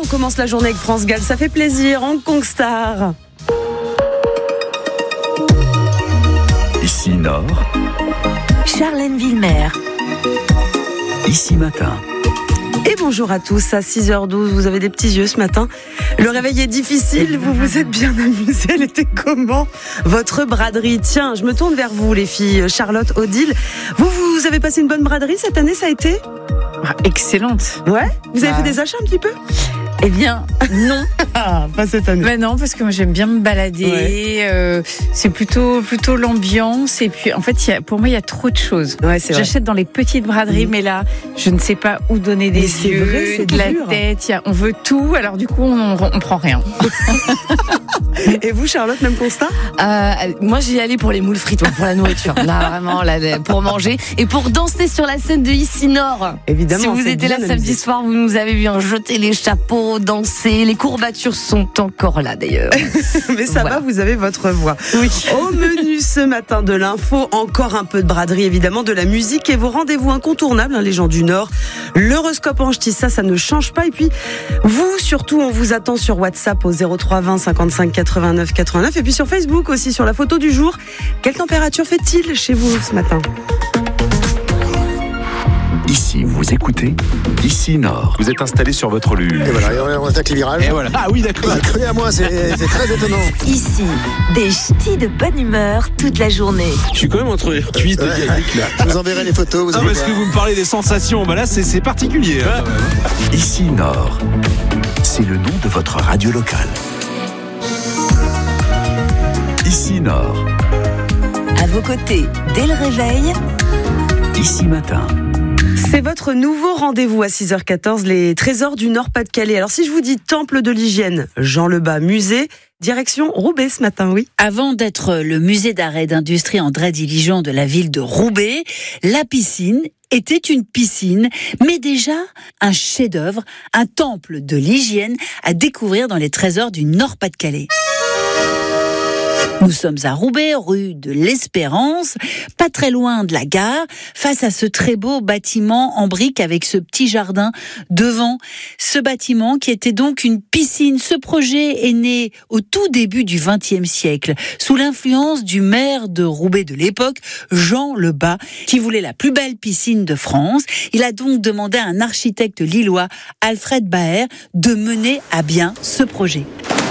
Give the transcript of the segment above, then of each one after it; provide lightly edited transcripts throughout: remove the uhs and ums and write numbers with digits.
commence la journée avec France Gall, ça fait plaisir. Hong Kong Star. Ici Nord, Charlène Villemer. Ici Matin. Et bonjour à tous, à 6h12, vous avez des petits yeux ce matin. Le réveil est difficile, vous vous êtes bien amusés. Elle était comment votre braderie? Tiens, je me tourne vers vous les filles. Charlotte, Odile, vous avez passé une bonne braderie cette année, ça a été? Excellente. Ouais. Vous avez fait des achats un petit peu? Eh bien, non. Pas cette année. Mais non, parce que moi j'aime bien me balader. Ouais. C'est plutôt l'ambiance. Et puis, en fait, pour moi, il y a trop de choses. Ouais, c'est vrai. J'achète dans les petites braderies, mais là, je ne sais pas où donner des c'est yeux, vrai, c'est de la dur. tête. On veut tout. Alors du coup, on prend rien. Et vous, Charlotte, même constat? Moi, j'y allais pour les moules frites, pour la nourriture. Là, vraiment, là, pour manger et pour danser sur la scène de Ici Nord. Évidemment. Si vous c'est étiez là bien samedi amusé. soir, vous nous avez vu jeter les chapeaux, danser. Les courbatures sont encore là, d'ailleurs. Mais ça Voilà. va, vous avez votre voix. Oui. Au menu ce matin de l'info, encore un peu de braderie, évidemment, de la musique et vos rendez-vous incontournables, les gens du Nord. L'horoscope en ch'ti, ça ne change pas. Et puis, vous, surtout, on vous attend sur WhatsApp au 03 20 55 89 89. Et puis sur Facebook aussi, sur la photo du jour. Quelle température fait-il chez vous ce matin? Ici, vous écoutez Ici Nord. Vous êtes installé sur votre lune. Et voilà, et on attaque les virages. Et voilà. Ah oui, d'accord. Collé à moi, c'est très étonnant. Ici, des ch'tis de bonne humeur toute la journée. Je suis quand même entre cuisses de dialecte là. Je vous enverrai les photos. Vous Ah, allez parce voir. que vous me parlez des sensations, bah là c'est particulier. Hein. Ici Nord, c'est le nom de votre radio locale. Ici Nord, À vos côtés, dès le réveil, Ici Matin. C'est votre nouveau rendez-vous à 6h14, les trésors du Nord-Pas-de-Calais. Alors si je vous dis temple de l'hygiène, Jean Lebas, musée, direction Roubaix ce matin, oui. Avant d'être le musée d'art et d'industrie André Diligent de la ville de Roubaix, la piscine était une piscine, mais déjà un chef-d'œuvre, un temple de l'hygiène à découvrir dans les trésors du Nord-Pas-de-Calais. Nous sommes à Roubaix, rue de l'Espérance, pas très loin de la gare, face à ce très beau bâtiment en briques avec ce petit jardin devant. Ce bâtiment qui était donc une piscine. Ce projet est né au tout début du XXe siècle, sous l'influence du maire de Roubaix de l'époque, Jean Lebas, qui voulait la plus belle piscine de France. Il a donc demandé à un architecte lillois, Alfred Baer, de mener à bien ce projet.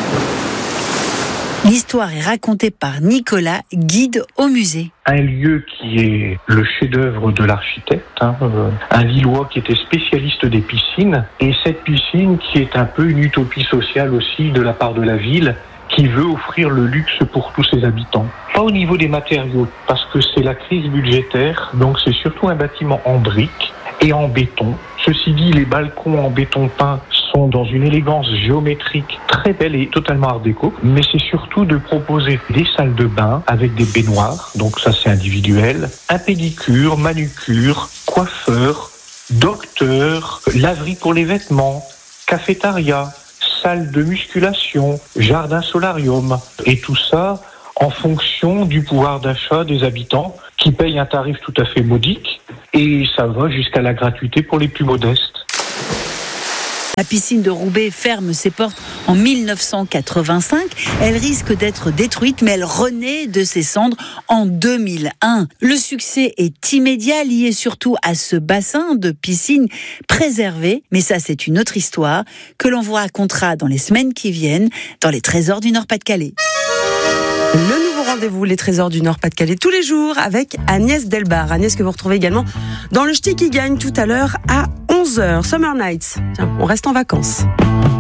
L'histoire est racontée par Nicolas, guide au musée. Un lieu qui est le chef-d'œuvre de l'architecte, un Lillois qui était spécialiste des piscines, et cette piscine qui est un peu une utopie sociale aussi de la part de la ville, qui veut offrir le luxe pour tous ses habitants. Pas au niveau des matériaux, parce que c'est la crise budgétaire, donc c'est surtout un bâtiment en briques et en béton. Ceci dit, les balcons en béton peint sont dans une élégance géométrique très belle et totalement art déco, mais c'est surtout de proposer des salles de bain avec des baignoires, donc ça c'est individuel, un pédicure, manucure, coiffeur, docteur, laverie pour les vêtements, cafétéria, salle de musculation, jardin solarium, et tout ça en fonction du pouvoir d'achat des habitants qui payent un tarif tout à fait modique, et ça va jusqu'à la gratuité pour les plus modestes. La piscine de Roubaix ferme ses portes en 1985. Elle risque d'être détruite, mais elle renaît de ses cendres en 2001. Le succès est immédiat, lié surtout à ce bassin de piscine préservé. Mais ça, c'est une autre histoire que l'on vous racontera dans les semaines qui viennent dans les trésors du Nord-Pas-de-Calais. Le nouveau rendez-vous, les trésors du Nord-Pas-de-Calais, tous les jours avec Agnès Delbar. Agnès que vous retrouvez également dans le ch'ti qui gagne tout à l'heure à 11h. Summer Nights. Tiens, on reste en vacances.